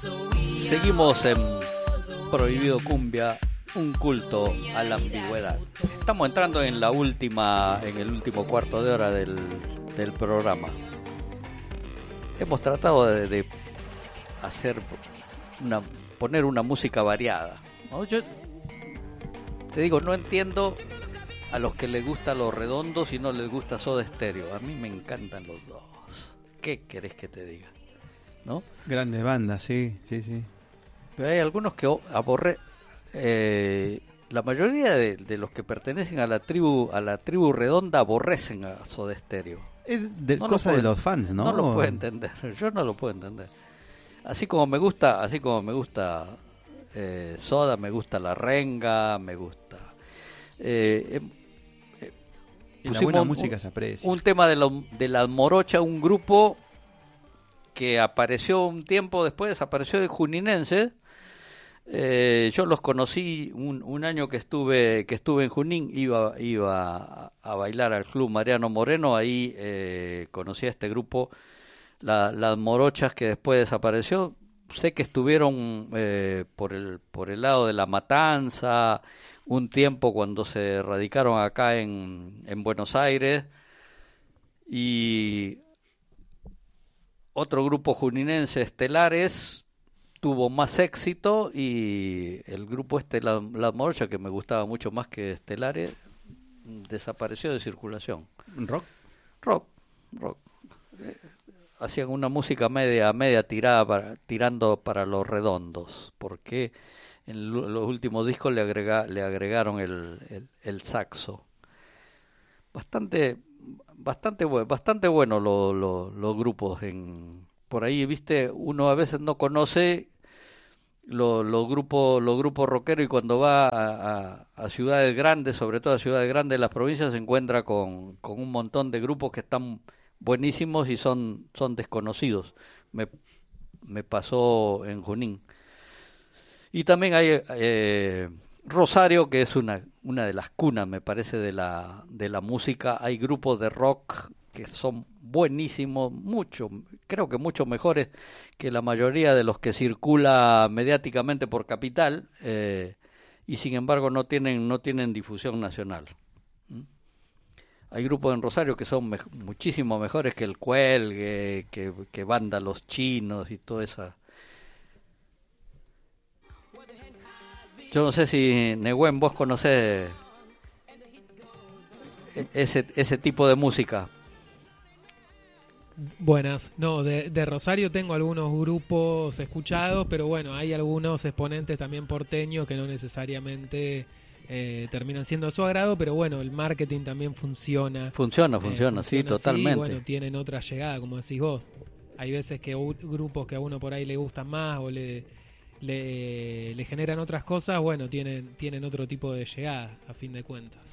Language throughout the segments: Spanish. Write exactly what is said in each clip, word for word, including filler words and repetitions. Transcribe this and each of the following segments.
Seguimos en Prohibido Cumbia, un culto a la ambigüedad. Estamos entrando en la última, en el último cuarto de hora del, del programa. Hemos tratado de, de hacer una, poner una música variada, ¿no? Yo te digo, no entiendo a los que les gusta Los Redondos y no les gusta Soda Stereo. A mí me encantan los dos. ¿Qué querés que te diga? ¿No? Grandes bandas, sí, sí, sí. Pero hay algunos que aborre, eh, la mayoría de, de los que pertenecen a la tribu, a la tribu redonda aborrecen a Soda Stereo. Es de, no cosa puedo, de los fans, ¿no? No lo puedo entender. Yo no lo puedo entender. Así como me gusta, así como me gusta eh, Soda, me gusta La Renga, me gusta. Eh, eh, y la buena música un, se aprecia. Un tema de, lo, de la Morocha, un grupo que apareció un tiempo después, desapareció de Juninense. Eh, yo los conocí un, un año que estuve que estuve en Junín, iba iba a, a bailar al Club Mariano Moreno, ahí eh, conocí a este grupo, la, las Morochas, que después desapareció. Sé que estuvieron eh, por el por el lado de La Matanza un tiempo cuando se radicaron acá en, en Buenos Aires, y otro grupo juninense, Estelares, tuvo más éxito, y el grupo este, La, la Morocha, que me gustaba mucho más que Estelares, desapareció de circulación. ¿Rock? Rock, rock. Eh, hacían una música media, media tirada para, tirando para Los Redondos, porque en los últimos discos le agrega, le agregaron el, el, el saxo. Bastante, bastante bueno, bastante bueno los lo, lo grupos en por ahí, viste, uno a veces no conoce los lo grupos los grupos rockeros, y cuando va a, a, a ciudades grandes, sobre todo a ciudades grandes de las provincias, se encuentra con, con un montón de grupos que están buenísimos y son son desconocidos. Me, me pasó en Junín. Y también hay eh, Rosario, que es una una de las cunas, me parece, de la de la música. Hay grupos de rock que son buenísimos, mucho, creo que mucho mejores que la mayoría de los que circula mediáticamente por Capital, eh, y sin embargo no tienen no tienen difusión nacional. ¿Mm? Hay grupos en Rosario que son me- muchísimo mejores que El Cuelgue, que, que Banda Los Chinos y toda esa. Yo no sé si, Nehuen, vos conocés ese ese tipo de música. Buenas, no, de, de Rosario tengo algunos grupos escuchados, pero bueno, hay algunos exponentes también porteños que no necesariamente eh, terminan siendo de su agrado, pero bueno, el marketing también funciona. Funciona, eh, funciona, sí, así, totalmente. Bueno, tienen otra llegada, como decís vos. Hay veces que u- grupos que a uno por ahí le gustan más o le, le, le generan otras cosas, bueno, tienen, tienen otro tipo de llegada, a fin de cuentas.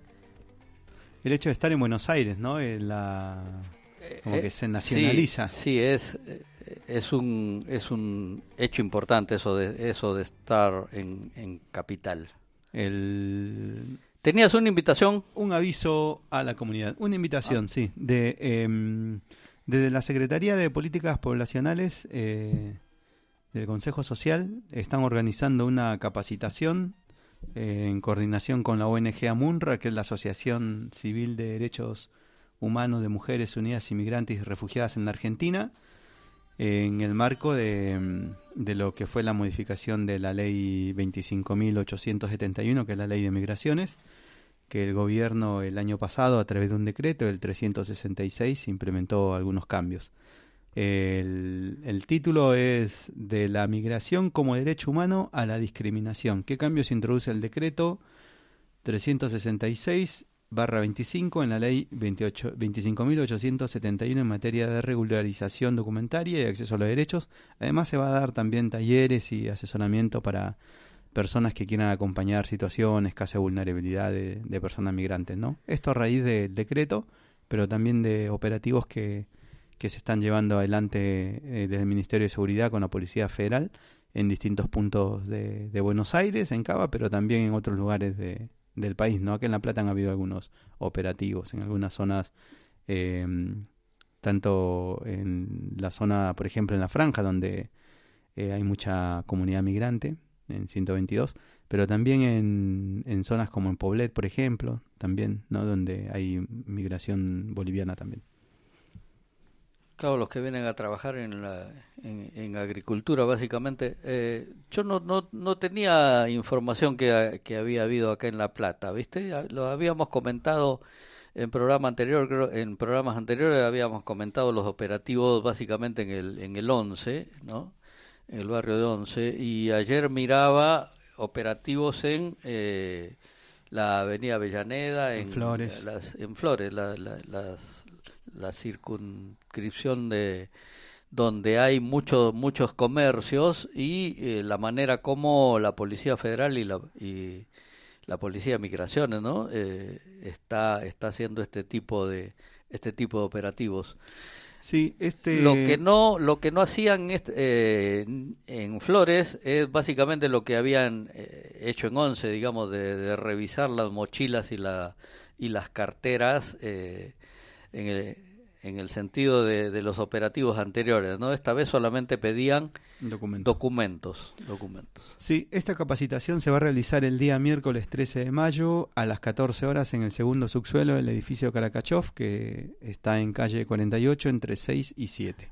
El hecho de estar en Buenos Aires, ¿no? En la... Como Eh, que se nacionaliza. Sí, sí, es es un es un hecho importante eso de eso de estar en, en Capital. El... ¿Tenías una invitación? Un aviso a la comunidad. Una invitación, ah. sí. De eh, desde la Secretaría de Políticas Poblacionales eh, del Consejo Social están organizando una capacitación eh, en coordinación con la O N G AMUNRA, que es la Asociación Civil de Derechos Humanos de Mujeres Unidas Inmigrantes y Refugiadas en la Argentina, en el marco de, de lo que fue la modificación de la ley veinticinco mil ochocientos setenta y uno, que es la ley de migraciones, que el gobierno el año pasado, a través de un decreto, el trescientos sesenta y seis, implementó algunos cambios. El, el título es De la migración como derecho humano a la discriminación. ¿Qué cambios introduce el decreto trescientos sesenta y seis barra veinticinco en la ley veinticinco mil ochocientos setenta y uno en materia de regularización documentaria y acceso a los derechos? Además, se va a dar también talleres y asesoramiento para personas que quieran acompañar situaciones, casos de vulnerabilidad de, de personas migrantes, ¿no? Esto a raíz del decreto, pero también de operativos que, que se están llevando adelante eh, desde el Ministerio de Seguridad con la Policía Federal en distintos puntos de, de Buenos Aires, en Cava, pero también en otros lugares de del país, ¿no? Aquí en La Plata han habido algunos operativos en algunas zonas, eh, tanto en la zona, por ejemplo, en la Franja, donde eh, hay mucha comunidad migrante en ciento veintidós, pero también en, en zonas como en Poblet, por ejemplo, también, ¿no? Donde hay migración boliviana también. Claro, los que vienen a trabajar en la en, en agricultura, básicamente. Eh, yo no, no no tenía información que, que había habido acá en La Plata, ¿viste? Lo habíamos comentado en programa anterior, creo, en programas anteriores habíamos comentado los operativos básicamente en el en el once, ¿no? En el barrio de Once, y ayer miraba operativos en eh, la Avenida Avellaneda, en, En Flores. las, en Flores, la, la, las la circunscripción de donde hay muchos muchos comercios y eh, la manera como la Policía Federal y la y la Policía de Migraciones, ¿no? Eh, está está haciendo este tipo de este tipo de operativos. Sí, este... Lo que no lo que no hacían este, eh, en Flores es básicamente lo que habían eh, hecho en Once, digamos, de, de revisar las mochilas y la y las carteras. Eh, en el, en el sentido de, de los operativos anteriores, ¿no? Esta vez solamente pedían Documento. documentos, documentos. Sí, esta capacitación se va a realizar el día miércoles trece de mayo a las catorce horas en el segundo subsuelo del edificio Karakachov, que está en calle cuarenta y ocho entre seis y siete.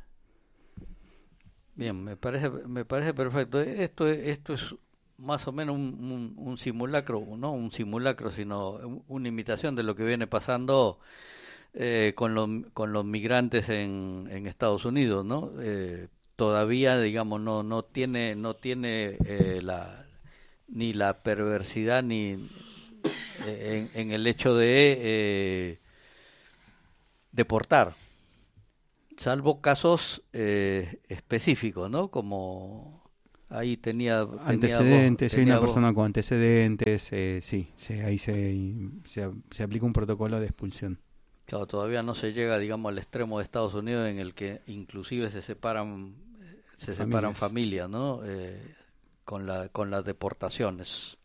Bien, me parece me parece perfecto. Esto esto es más o menos un, un, un simulacro, no un simulacro, sino una imitación de lo que viene pasando Eh, con, los, con los migrantes en, en Estados Unidos, ¿no? Eh, todavía, digamos, no no tiene no tiene eh, la ni la perversidad ni eh, en, en el hecho de eh, deportar, salvo casos eh, específicos, ¿no? Como ahí tenía, tenía antecedentes, voz, hay tenía una persona voz. con antecedentes, eh, sí, sí, ahí se, se se aplica un protocolo de expulsión. Claro, todavía no se llega, digamos, al extremo de Estados Unidos en el que inclusive se separan se separan familias, ¿no? Eh, con la con las deportaciones.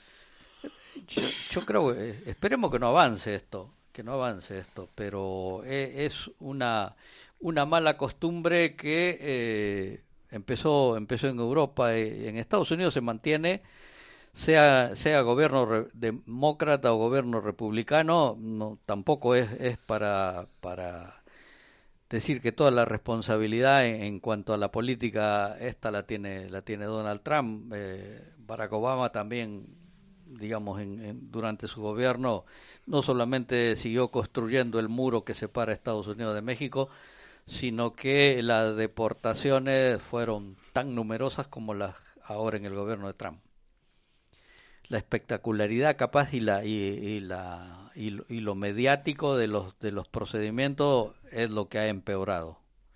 Yo, yo creo, eh, esperemos que no avance esto, que no avance esto, pero es, es una una mala costumbre que eh, empezó empezó en Europa, eh, en Estados Unidos se mantiene. Sea sea gobierno re, demócrata o gobierno republicano, no tampoco es es para para decir que toda la responsabilidad en, en cuanto a la política esta la tiene la tiene Donald Trump. eh, Barack Obama también, digamos, en, en, durante su gobierno no solamente siguió construyendo el muro que separa Estados Unidos de México, sino que las deportaciones fueron tan numerosas como las ahora en el gobierno de Trump. La espectacularidad capaz y la y, y la y lo, y lo mediático de los de los procedimientos es lo que ha empeorado.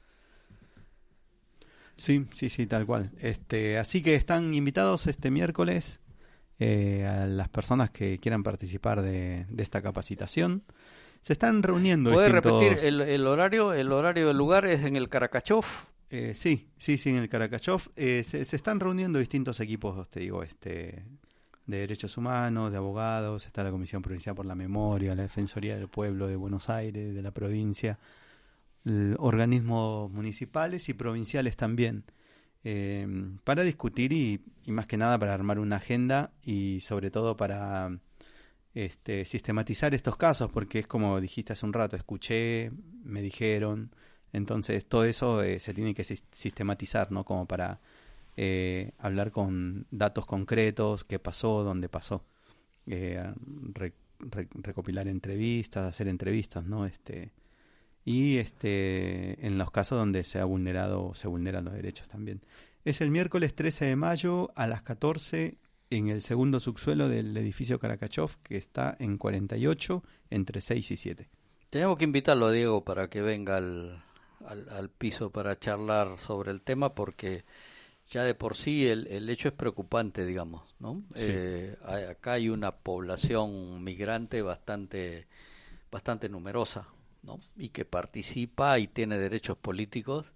Sí, sí, sí, tal cual. Este, así que están invitados este miércoles eh, a las personas que quieran participar de, de esta capacitación. Se están reuniendo. ¿Puede distintos... repetir el, el horario? El horario del lugar es en el Karakachov. Eh, sí, sí, sí, en el Karakachov. Eh, se, se están reuniendo distintos equipos, te digo, este. de derechos humanos, de abogados, está la Comisión Provincial por la Memoria, la Defensoría del Pueblo de Buenos Aires, de la provincia, l- organismos municipales y provinciales también, eh, para discutir y, y más que nada para armar una agenda y sobre todo para este, sistematizar estos casos, porque es como dijiste hace un rato, escuché, me dijeron, entonces todo eso eh, se tiene que sistematizar, ¿no? Como para Eh, hablar con datos concretos, qué pasó, dónde pasó, eh, re, re, recopilar entrevistas, hacer entrevistas, ¿no? Este, y este, en los casos donde se ha vulnerado, se vulneran los derechos también. Es el miércoles trece de mayo a las catorce en el segundo subsuelo del edificio Karakachov, que está en cuarenta y ocho entre seis y siete. Tenemos que invitarlo a Diego para que venga al, al, al piso para charlar sobre el tema, porque ya de por sí el, el hecho es preocupante, digamos, ¿no? Sí. Eh, acá hay una población migrante bastante bastante numerosa, ¿no? Y que participa y tiene derechos políticos,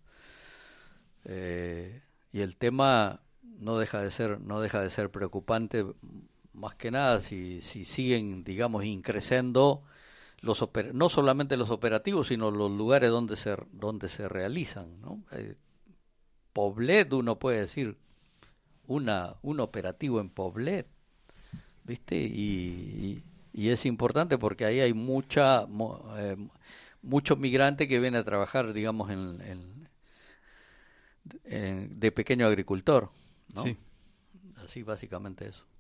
eh, y el tema no deja de ser no deja de ser preocupante, más que nada si si siguen, digamos, increciendo los oper- no solamente los operativos, sino los lugares donde se donde se realizan, ¿no? Eh, Poblet, uno puede decir, una un operativo en Poblet, ¿viste? Y, y, y es importante porque ahí hay mucha eh, muchos migrantes que vienen a trabajar, digamos, en, en, en de pequeño agricultor, ¿no? Sí. Así básicamente eso.